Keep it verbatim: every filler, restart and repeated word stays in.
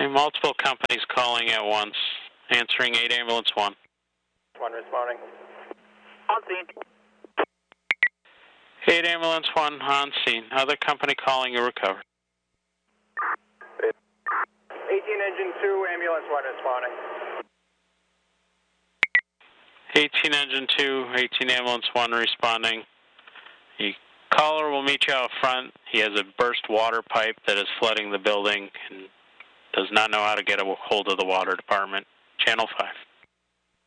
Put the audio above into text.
Okay, multiple companies calling at once. Answering eight ambulance one. One responding. On scene. eight ambulance one on scene. Other company calling, you recovered. eighteen engine two, ambulance one responding. eighteen engine two, eighteen ambulance one responding. The caller will meet you out front. He has a burst water pipe that is flooding the building and does not know how to get a hold of the water department. Channel five.